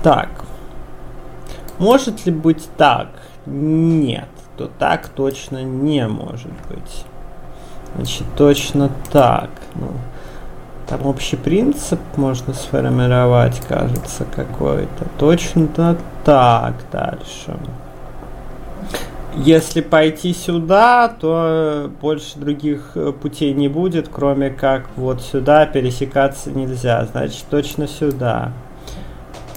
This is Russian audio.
Так. Может ли быть так? Нет. То так точно не может быть. Значит, точно так. Ну, там общий принцип можно сформировать, кажется, какой-то. Точно так дальше. Если пойти сюда, то больше других путей не будет, кроме как вот сюда пересекаться нельзя. Значит, точно сюда.